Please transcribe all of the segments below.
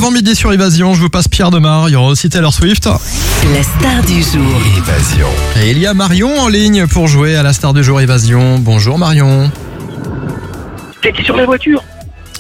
Avant midi sur Évasion, je vous passe Pierre Demar, il y aura aussi Taylor Swift. La star du jour. Évasion. Et il y a Marion en ligne pour jouer à la star du jour Évasion. Bonjour Marion. T'es sur la voiture. Marion ?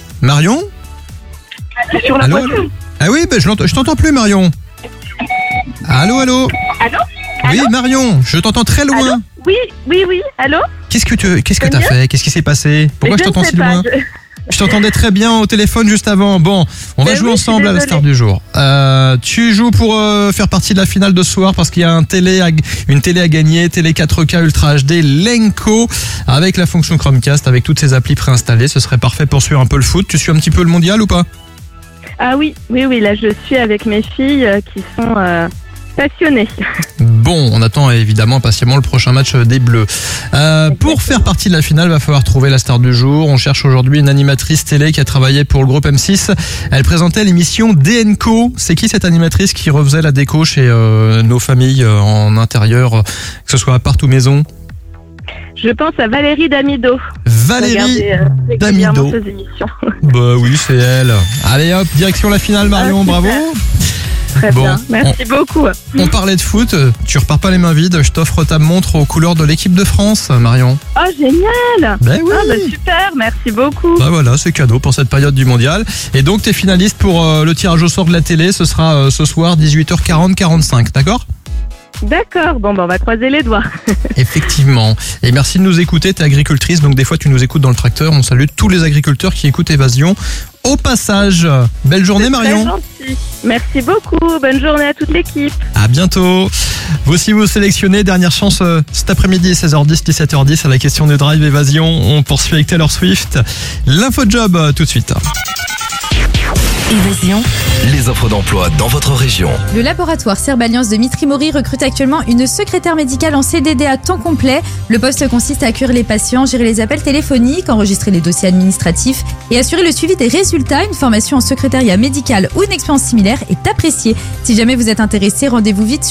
T'es sur la Allô, voiture. allô. Ah oui, je t'entends plus Marion. Allô. Allô? Oui Marion, je t'entends très loin. Allô? Oui, allô? Qu'est-ce que t'as fait ? Qu'est-ce qui s'est passé ? Pourquoi je t'entends si loin ? Je t'entendais très bien au téléphone juste avant. Bon, on va jouer ensemble à la star du jour. Tu joues pour faire partie de la finale de ce soir parce qu'il y a une télé à gagner, télé 4K Ultra HD Lenko avec la fonction Chromecast, avec toutes ses applis préinstallées. Ce serait parfait pour suivre un peu le foot. Tu suis un petit peu le mondial ou pas ? Ah oui, là je suis avec mes filles qui sont passionnées. Bon, on attend évidemment patiemment le prochain match des Bleus. Pour faire partie de la finale, va falloir trouver la star du jour. On cherche aujourd'hui une animatrice télé qui a travaillé pour le groupe M6. Elle présentait l'émission DNCO. C'est qui cette animatrice qui refaisait la déco chez nos familles en intérieur, que ce soit appart ou maison ? Je pense à Valérie Damido. Valérie Damido. Ces émissions. Bah oui, c'est elle. Allez hop, direction la finale Marion, bravo. Très bien, merci beaucoup. On parlait de foot, tu repars pas les mains vides, je t'offre ta montre aux couleurs de l'équipe de France, Marion. Oh génial. Ben oui. Super, merci beaucoup. Bah voilà, c'est cadeau pour cette période du mondial. Et donc t'es finaliste pour le tirage au sort de la télé, ce sera ce soir 18h40-45, d'accord ? D'accord, bon on va croiser les doigts. Effectivement. Et merci de nous écouter, t'es agricultrice, donc des fois tu nous écoutes dans le tracteur. On salue tous les agriculteurs qui écoutent Évasion. Au passage, belle journée Marion. Très gentil. Merci beaucoup, bonne journée à toute l'équipe. À bientôt. Vous aussi vous sélectionnez, dernière chance cet après-midi 16h10, 17h10 à la question du drive Évasion. On poursuit avec Taylor Swift. L'infojob tout de suite. Évasion. Les offres d'emploi dans votre région. Le laboratoire Serballiance de Mitry-Mory recrute actuellement une secrétaire médicale en CDD à temps complet. Le poste consiste à accueillir les patients, gérer les appels téléphoniques, enregistrer les dossiers administratifs et assurer le suivi des résultats. Une formation en secrétariat médical ou une expérience similaire est appréciée. Si jamais vous êtes intéressé, rendez-vous vite